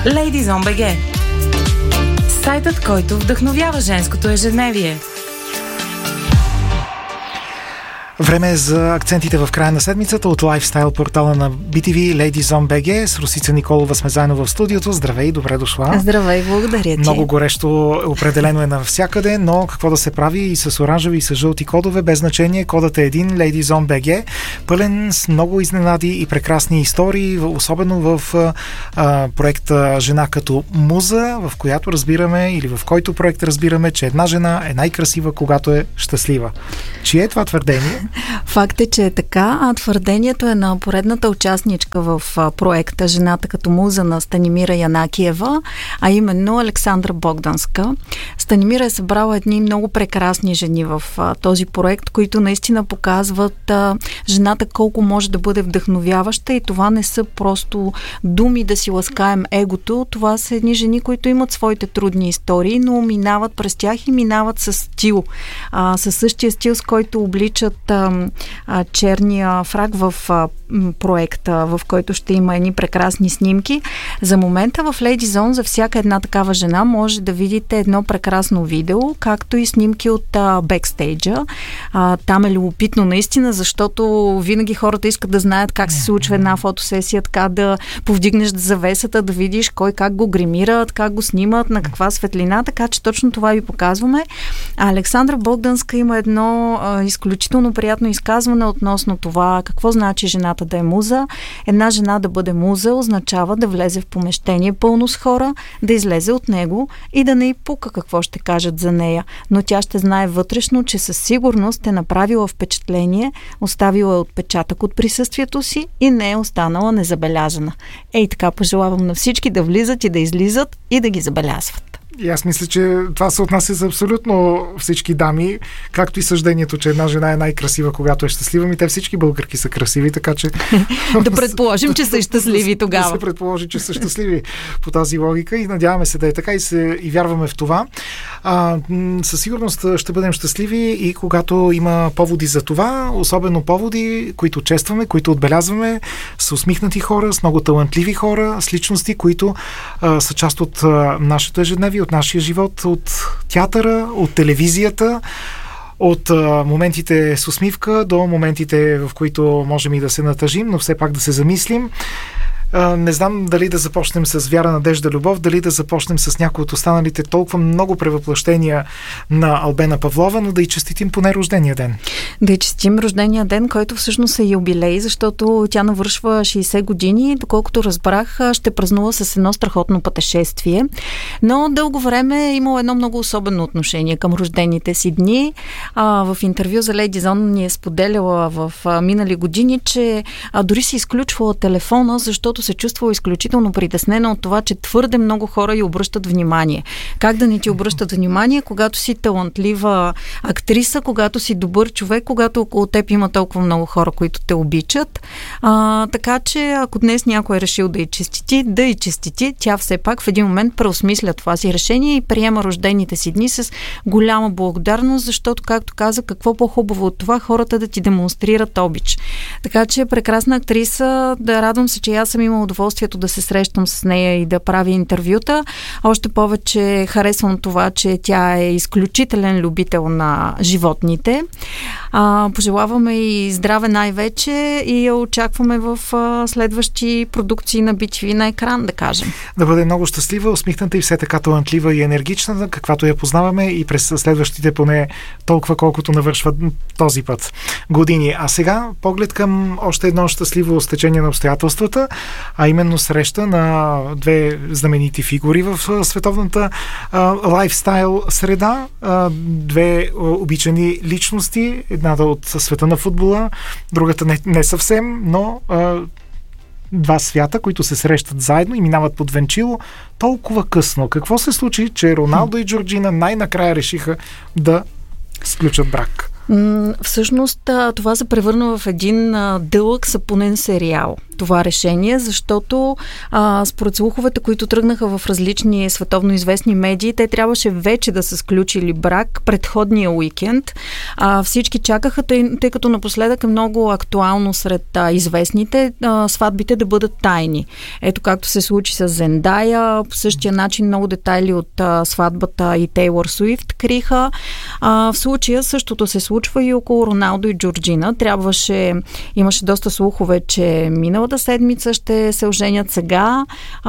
Ladies on BG. Сайтът, който вдъхновява женското ежедневие. Време е за акцентите в края на седмицата от лайфстайл портала на BTV Ladies on BG. С Росица Николова сме заедно в студиото. Здравей, добре дошла. Здравей, благодаря ти. Много горещо определено е навсякъде, но какво да се прави и с оранжеви и с жълти кодове, без значение. Кодът е един, Ladies on BG, пълен с много изненади и прекрасни истории, особено в проекта Жена като муза, в която разбираме, или в който проект разбираме, че една жена е най-красива, когато е щастлива. Чие е това твърдение? Факт е, че е така, а твърдението е на поредната участничка в проекта Жената като муза на Станимира Янакиева, а именно Александра Богданска. Станимира е събрала едни много прекрасни жени в този проект, които наистина показват жената колко може да бъде вдъхновяваща, и това не са просто думи да си ласкаем егото, това са едни жени, които имат своите трудни истории, но минават през тях и минават с стил. Със същия стил, с който обличат черния фрак в проекта, в който ще има едни прекрасни снимки. За момента в Lady Zone за всяка една такава жена може да видите едно прекрасно видео, както и снимки от бекстейджа. Там е любопитно наистина, защото винаги хората искат да знаят как се случва една фотосесия, така да повдигнеш завесата, да видиш кой как го гримират, как го снимат, на каква светлина, така че точно това ви показваме. Александра Богданска има едно изключително приятно изказване относно това какво значи жената да е муза. Една жена да бъде муза означава да влезе в помещение пълно с хора, да излезе от него и да не й пука какво ще кажат за нея. Но тя ще знае вътрешно, че със сигурност е направила впечатление, оставила е отпечатък от присъствието си и не е останала незабелязана. Ей така пожелавам на всички да влизат и да излизат и да ги забелязват. И аз мисля, че това се отнася за абсолютно всички дами, както и съждението, че една жена е най-красива, когато е щастлива. Ми те всички българки са красиви, така че... Да предположим, че са щастливи тогава. Да се предположи, че са щастливи по тази логика и надяваме се да е така и вярваме в това. Със сигурност ще бъдем щастливи и когато има поводи за това, особено поводи, които честваме, които отбелязваме, с усмихнати хора, с много талантливи хора, с личности, които са част от нашето ежедневие, от нашия живот, от театъра, от телевизията, от моментите с усмивка до моментите, в които можем и да се натъжим, но все пак да се замислим. Не знам дали да започнем с вяра, надежда, любов, дали да започнем с някои от останалите толкова много превъплъщения на Албена Павлова, но да й честитим поне рождения ден. Да й честитим рождения ден, който всъщност е юбилей, защото тя навършва 60 години. Доколкото разбрах, ще празнува с едно страхотно пътешествие. Но дълго време е имало едно много особено отношение към рождените си дни. В интервю за Lady Zone ни е споделяла в минали години, че дори си изключвала телефона, защото се чувствала изключително притеснена от това, че твърде много хора й обръщат внимание. Как да не ти обръщат внимание, когато си талантлива актриса, когато си добър човек, когато около теб има толкова много хора, които те обичат. Така че, ако днес някой е решил да й честити, тя все пак в един момент преосмисля това си решение и приема рождените си дни с голяма благодарност, защото, както каза, какво по-хубаво от това хората да ти демонстрират обич. Така че, прекрасна актриса, да радвам се, че аз съм имала удоволствието да се срещам с нея и да прави интервюта. Още повече харесвам това, че тя е изключителен любител на животните. Пожелаваме и здраве най-вече и я очакваме в следващи продукции на BTV на екран, да кажем. Да бъде много щастлива, усмихната и все така талантлива и енергична, каквато я познаваме и през следващите поне толкова, колкото навършват този път години. А сега поглед към още едно щастливо стечение на обстоятелствата, а именно среща на две знаменити фигури в световната лайфстайл среда, две обичани личности, едната от света на футбола, другата не съвсем, но два свята, които се срещат заедно и минават под венчило толкова късно. Какво се случи, че Роналдо и Джорджина най-накрая решиха да сключат брак? Всъщност това се превърна в един дълъг сапунен сериал. това решение, защото според слуховете, които тръгнаха в различни световно известни медии, те трябваше вече да са сключили брак предходния уикенд. Всички чакаха, тъй като напоследък е много актуално сред известните сватбите да бъдат тайни. Ето както се случи с Зендая, по същия начин много детайли от сватбата и Тейлор Суифт криха. В случая същото се случва и около Роналдо и Джорджина. Имаше доста слухове, че миналата седмица ще се оженят, сега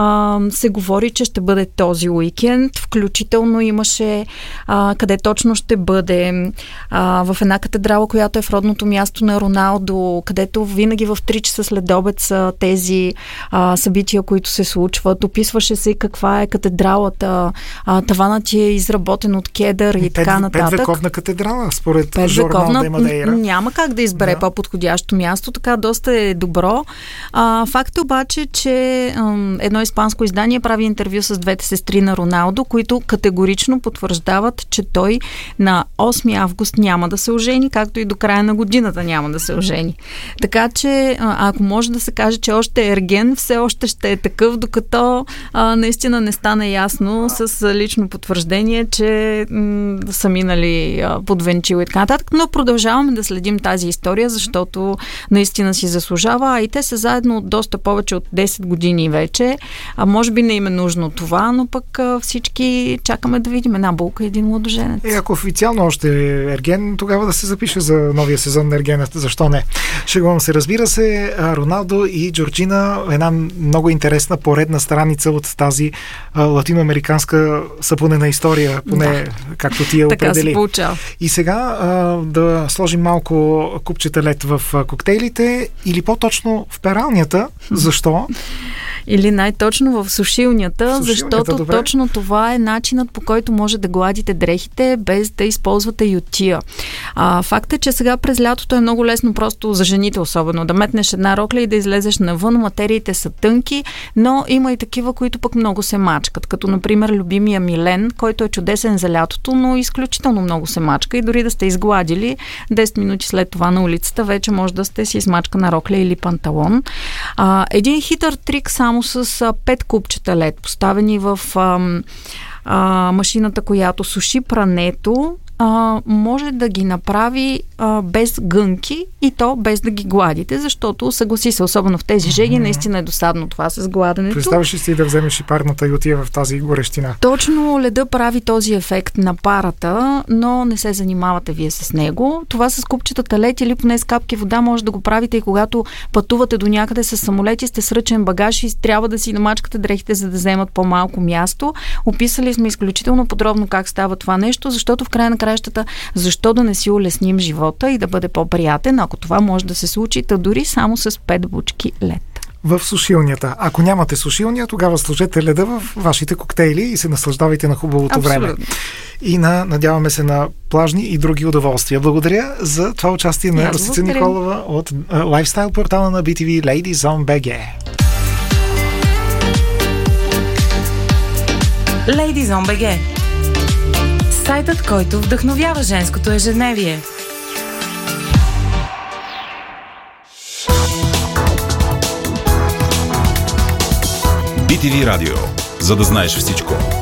се говори, че ще бъде този уикенд. Включително имаше къде точно ще бъде, в една катедрала, която е в родното място на Роналдо, където винаги в 3 часа след обед са тези събития, които се случват. Описваше се и каква е катедралата. Таванът ти е изработен от кедър и така нататък. Петвековна катедрала, според журнал де Мадейра. Няма как да избере по-подходящо място, така доста е добро. Факт е обаче, че едно испанско издание прави интервю с двете сестри на Роналдо, които категорично потвърждават, че той на 8 август няма да се ожени, както и до края на годината няма да се ожени. Така че, ако може да се каже, че още е ерген, все още ще е такъв, докато наистина не стане ясно с лично потвърждение, че са минали под венчил и така нататък. Но продължаваме да следим тази история, защото наистина си заслужава, а и те са заедно от доста повече от 10 години вече. Може би не им е нужно това, но пък всички чакаме да видим една булка и един младоженец. Ако официално още е ерген, тогава да се запише за новия сезон на ергената. Защо не? Шегувам се, разбира се, Роналдо и Джорджина, една много интересна поредна страница от тази латиноамериканска съпънена история, поне както ти я определи. Така се получава. И сега да сложим малко купчета лед в коктейлите или по-точно в пералнята. Защо? Или най-точно в сушилнята, защото добре. Точно това е начинът, по който може да гладите дрехите, без да използвате ютия. Факт е, че сега през лятото е много лесно просто за жените особено да метнеш една рокля и да излезеш навън. Материите са тънки, но има и такива, които пък много се мачкат. Като например любимия Милен, който е чудесен за лятото, но изключително много се мачка и дори да сте изгладили 10 минути след това на улицата, вече може да сте си измачкана рокля или панталон. Един хитър трик само с 5 купчета лед, поставени в машината, която суши прането, може да ги направи без гънки и то без да ги гладите, защото съгласи се, особено в тези жеги, наистина е досадно това с гладенето. Представяш ли си да вземеш и парната ютия в тази горещина? Точно леда прави този ефект на парата, но не се занимавате вие с него. Това с купчетата лед или поне с капки вода може да го правите и когато пътувате до някъде с самолети, сте с ръчен багаж и трябва да си намачкате дрехите, за да вземат по-малко място. Описали сме изключително подробно как става това нещо, защото в края на краищата, защо да не си улесним живота и да бъде по-приятен, ако това може да се случи, та дори само с 5 бучки лед. В сушилнята. Ако нямате сушилния, тогава сложете леда в вашите коктейли и се наслаждавайте на хубавото време. И надяваме се на плажни и други удоволствия. Благодаря за това участие на Росица Николова от лайфстайл портала на BTV Ladies on BG. Ladies on BG. Сайтът, който вдъхновява женското ежедневие. BTV Радио. За да знаеш всичко.